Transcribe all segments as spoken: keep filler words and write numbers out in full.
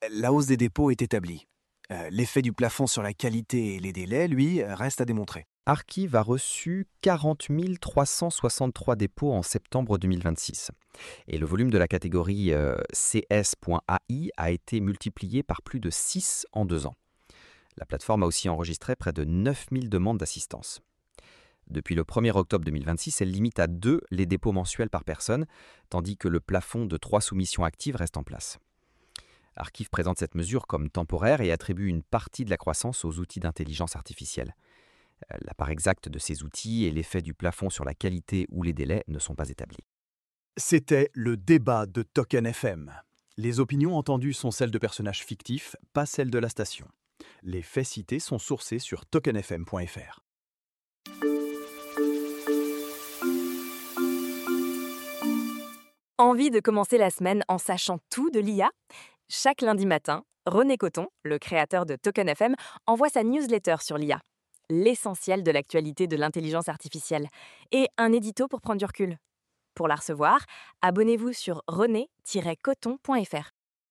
La hausse des dépôts est établie. Euh, l'effet du plafond sur la qualité et les délais, lui, reste à démontrer. Archive a reçu quarante mille trois cent soixante-trois dépôts en septembre deux mille vingt-six. Et le volume de la catégorie euh, C S.A I a été multiplié par plus de six en deux ans. La plateforme a aussi enregistré près de neuf mille demandes d'assistance. Depuis le premier octobre deux mille vingt-six, elle limite à deux les dépôts mensuels par personne, tandis que le plafond de trois soumissions actives reste en place. Archive présente cette mesure comme temporaire et attribue une partie de la croissance aux outils d'intelligence artificielle. La part exacte de ces outils et l'effet du plafond sur la qualité ou les délais ne sont pas établis. C'était le débat de Token F M. Les opinions entendues sont celles de personnages fictifs, pas celles de la station. Les faits cités sont sourcés sur token f m point f r. Envie de commencer la semaine en sachant tout de l'I A ? Chaque lundi matin, René Coton, le créateur de Token F M, envoie sa newsletter sur l'I A, l'essentiel de l'actualité de l'intelligence artificielle, et un édito pour prendre du recul. Pour la recevoir, abonnez-vous sur rené tiret coton point f r.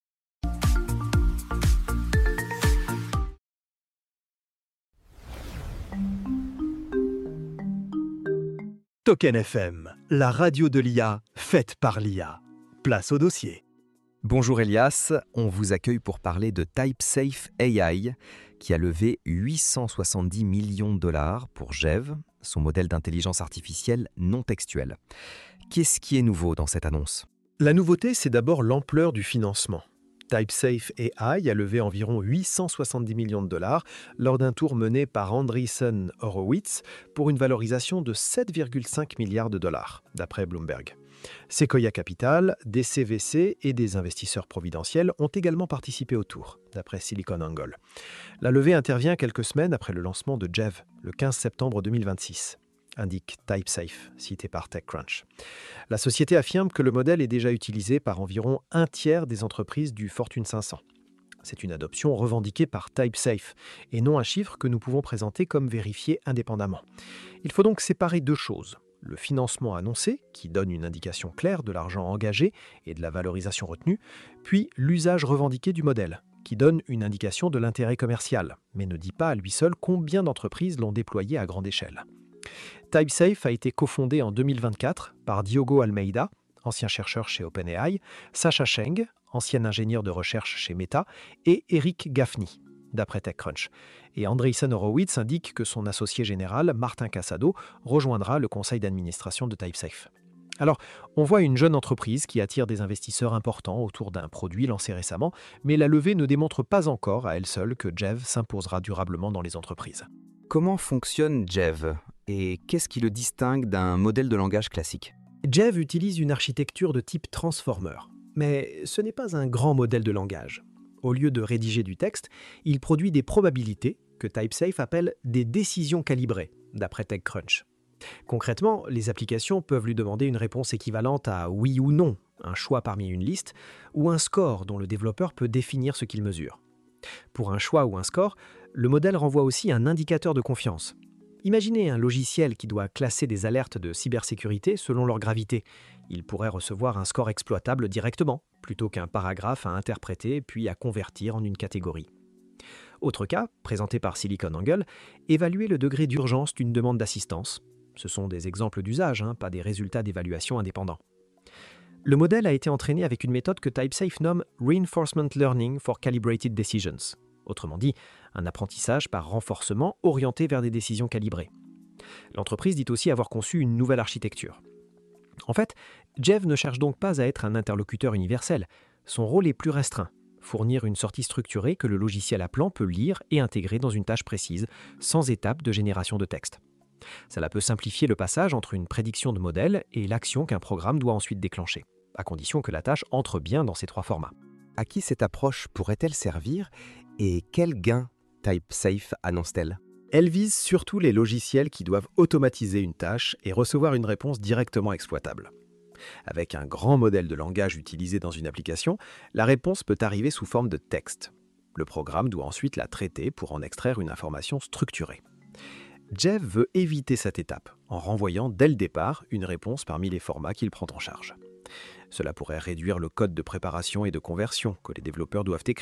Token F M, la radio de l'I A, faite par l'I A. Place au dossier. Bonjour Elias, on vous accueille pour parler de TypeSafe A I, qui a levé huit cent soixante-dix millions de dollars pour G E V, son modèle d'intelligence artificielle non textuelle. Qu'est-ce qui est nouveau dans cette annonce ? La nouveauté, c'est d'abord l'ampleur du financement. TypeSafe A I a levé environ huit cent soixante-dix millions de dollars lors d'un tour mené par Andreessen Horowitz pour une valorisation de sept virgule cinq milliards de dollars, d'après Bloomberg. Sequoia Capital, des C V C et des investisseurs providentiels ont également participé au tour, d'après SiliconANGLE. La levée intervient quelques semaines après le lancement de G E V, le quinze septembre deux mille vingt-six, indique TypeSafe, cité par TechCrunch. La société affirme que le modèle est déjà utilisé par environ un tiers des entreprises du Fortune cinq cents. C'est une adoption revendiquée par TypeSafe et non un chiffre que nous pouvons présenter comme vérifié indépendamment. Il faut donc séparer deux choses. Le financement annoncé, qui donne une indication claire de l'argent engagé et de la valorisation retenue, puis l'usage revendiqué du modèle, qui donne une indication de l'intérêt commercial, mais ne dit pas à lui seul combien d'entreprises l'ont déployé à grande échelle. TypeSafe a été cofondé en deux mille vingt-quatre par Diogo Almeida, ancien chercheur chez OpenAI, Sasha Cheng, ancien ingénieur de recherche chez Meta, et Eric Gaffney, d'après TechCrunch. Et Andreessen Horowitz indique que son associé général, Martin Casado, rejoindra le conseil d'administration de TypeSafe. Alors, on voit une jeune entreprise qui attire des investisseurs importants autour d'un produit lancé récemment, mais la levée ne démontre pas encore à elle seule que G E V s'imposera durablement dans les entreprises. Comment fonctionne G E V et qu'est-ce qui le distingue d'un modèle de langage classique ? G E V utilise une architecture de type transformer, mais ce n'est pas un grand modèle de langage. Au lieu de rédiger du texte, il produit des probabilités que TypeSafe appelle des décisions calibrées, d'après TechCrunch. Concrètement, les applications peuvent lui demander une réponse équivalente à oui ou non, un choix parmi une liste, ou un score dont le développeur peut définir ce qu'il mesure. Pour un choix ou un score, le modèle renvoie aussi un indicateur de confiance. Imaginez un logiciel qui doit classer des alertes de cybersécurité selon leur gravité. Il pourrait recevoir un score exploitable directement, plutôt qu'un paragraphe à interpréter puis à convertir en une catégorie. Autre cas, présenté par SiliconANGLE, évaluer le degré d'urgence d'une demande d'assistance. Ce sont des exemples d'usage, hein, pas des résultats d'évaluation indépendants. Le modèle a été entraîné avec une méthode que TypeSafe nomme Reinforcement Learning for Calibrated Decisions. Autrement dit, un apprentissage par renforcement orienté vers des décisions calibrées. L'entreprise dit aussi avoir conçu une nouvelle architecture. En fait, G E V ne cherche donc pas à être un interlocuteur universel. Son rôle est plus restreint, fournir une sortie structurée que le logiciel appelant peut lire et intégrer dans une tâche précise, sans étape de génération de texte. Cela peut simplifier le passage entre une prédiction de modèle et l'action qu'un programme doit ensuite déclencher, à condition que la tâche entre bien dans ces trois formats. À qui cette approche pourrait-elle servir et quel gain TypeSafe annonce-t-elle ? Elle vise surtout les logiciels qui doivent automatiser une tâche et recevoir une réponse directement exploitable. Avec un grand modèle de langage utilisé dans une application, la réponse peut arriver sous forme de texte. Le programme doit ensuite la traiter pour en extraire une information structurée. G E V veut éviter cette étape en renvoyant dès le départ une réponse parmi les formats qu'il prend en charge. Cela pourrait réduire le code de préparation et de conversion que les développeurs doivent écrire